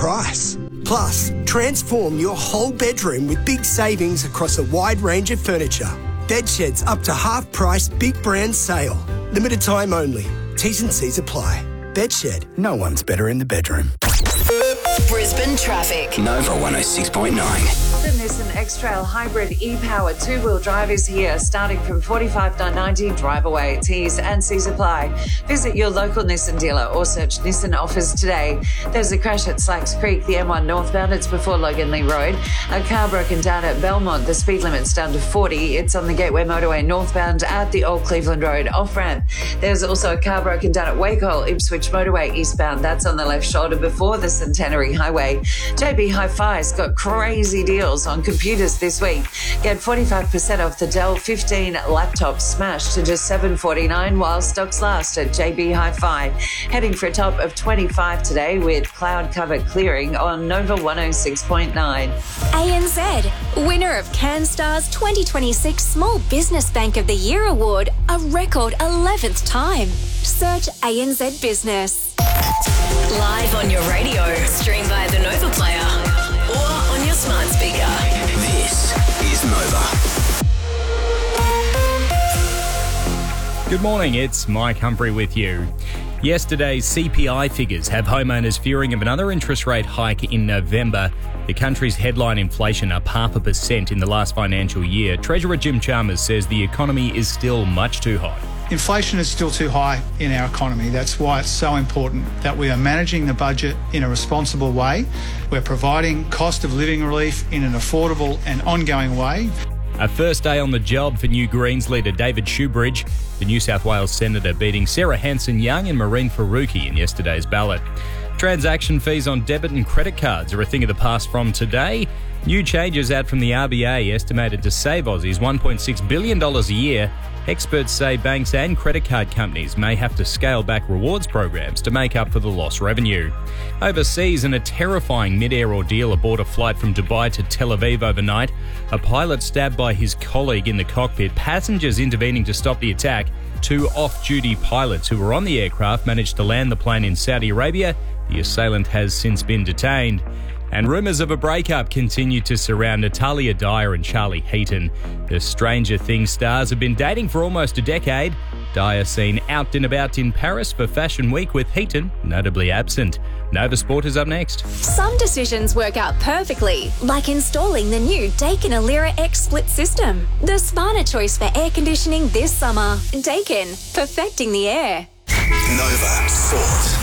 price. Plus, transform your whole bedroom with big savings across a wide range of furniture. Bedshed's up to half price big brand sale. Limited time only. T's and C's apply. Bedshed, no one's better in the bedroom. Brisbane traffic. Nova 106.9. The Nissan X-Trail Hybrid e-Power two-wheel drive is here, starting from $45,990. Drive away. T's and C's apply. Visit your local Nissan dealer or search Nissan offers today. There's a crash at Slacks Creek, the M1 northbound. It's before Logan Lee Road. A car broken down at Belmont. The speed limit's down to 40. It's on the Gateway Motorway northbound at the Old Cleveland Road off-ramp. There's also a car broken down at Wacol, Ipswich Motorway eastbound. That's on the left shoulder before the Centenary Highway. JB Hi-Fi's got crazy deals on computers this week. Get 45% off the Dell 15 laptop smash to just $749 while stocks last at JB Hi-Fi. Heading for a top of 25 today with cloud cover clearing on Nova 106.9. ANZ, winner of CanStar's 2026 Small Business Bank of the Year Award, a record 11th time. Search ANZ Business. Live on your radio, stream via the Nova Player or on your smart speaker. This is Nova. Good morning, it's Mike Humphrey with you. Yesterday's CPI figures have homeowners fearing of another interest rate hike in November. The country's headline inflation up 0.5% in the last financial year. Treasurer Jim Chalmers says the economy is still much too hot. Inflation is still too high in our economy. That's why it's so important that we are managing the budget in a responsible way. We're providing cost of living relief in an affordable and ongoing way. A first day on the job for New Greens leader David Shoebridge, the New South Wales Senator beating Sarah Hanson-Young and Maureen Faruqi in yesterday's ballot. Transaction fees on debit and credit cards are a thing of the past from today. New changes out from the RBA estimated to save Aussies $1.6 billion a year. Experts say banks and credit card companies may have to scale back rewards programs to make up for the lost revenue. Overseas, in a terrifying mid-air ordeal aboard a flight from Dubai to Tel Aviv overnight, a pilot stabbed by his colleague in the cockpit, passengers intervening to stop the attack. Two off-duty pilots who were on the aircraft managed to land the plane in Saudi Arabia. The assailant has since been detained. And rumours of a breakup continue to surround Natalia Dyer and Charlie Heaton. The Stranger Things stars have been dating for almost a decade. Dyer seen out and about in Paris for Fashion Week, with Heaton notably absent. Nova Sport is up next. Some decisions work out perfectly, like installing the new Daikin Alira X split system. The smarter choice for air conditioning this summer. Daikin, perfecting the air. Nova Sport.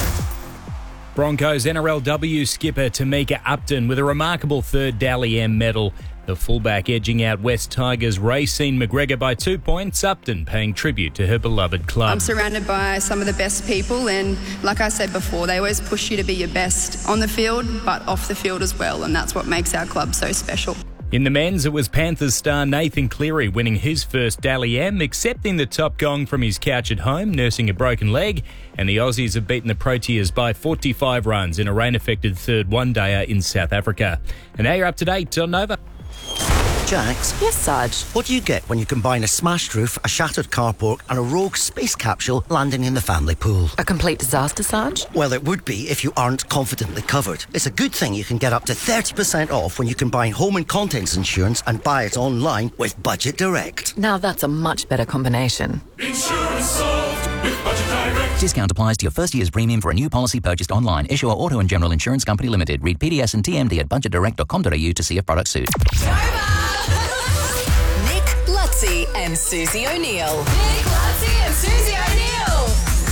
Broncos NRLW skipper Tamika Upton with a remarkable third Dally M medal. The fullback edging out West Tigers Racine McGregor by 2 points. Upton paying tribute to her beloved club. I'm surrounded by some of the best people, and like I said before, they always push you to be your best on the field, but off the field as well, and that's what makes our club so special. In the men's, it was Panthers star Nathan Cleary winning his first Dally M, accepting the top gong from his couch at home, nursing a broken leg. And the Aussies have beaten the Proteas by 45 runs in a rain-affected third one-dayer in South Africa. And now you're up to date on Nova. Jax? Yes, Sarge? What do you get when you combine a smashed roof, a shattered carport and a rogue space capsule landing in the family pool? A complete disaster, Sarge? Well, it would be if you aren't confidently covered. It's a good thing you can get up to 30% off when you combine home and contents insurance and buy it online with Budget Direct. Now that's a much better combination. Insurance solved with Budget Direct. Discount applies to your first year's premium for a new policy purchased online. Issuer Auto and General Insurance Company Limited. Read PDS and TMD at budgetdirect.com.au to see if product suit. Nick Lutzi and Susie O'Neill. Nick Lutzi and Susie O'Neill.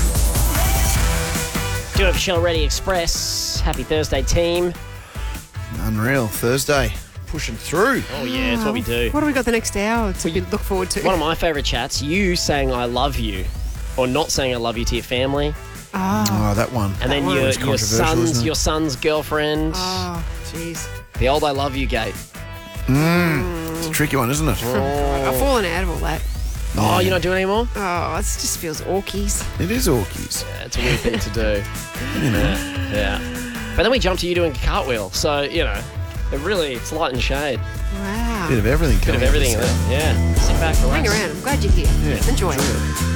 Do it, Shell Ready Express. Happy Thursday, team. Unreal. Thursday. Pushing through. Oh, yeah, that's what we do. What have we got the next hour to look forward to? One of my favourite chats, you saying I love you, or not saying I love you to your family. Oh, that one. And then your son's girlfriend. Oh, jeez. The old I love you gate. It's a tricky one, isn't it? I've fallen out of all that. Oh, you're not doing it anymore? Oh, it just feels orkies. It is orkies. Yeah, it's a weird thing to do. You know. Yeah. But then we jumped to you doing a cartwheel, so, you know, it's light and shade. Wow. Bit of everything. Bit of everything. Yeah. Sit back, relax. Hang around. I'm glad you're here. Yeah. Enjoy it.